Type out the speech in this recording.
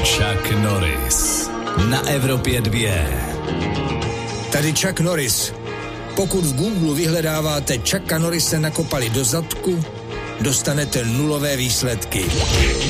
Chuck Norris na Evropě 2. Tady Chuck Norris. Pokud v Google vyhledáváte Chucka Norrise nakopali do zadku, dostanete nulové výsledky.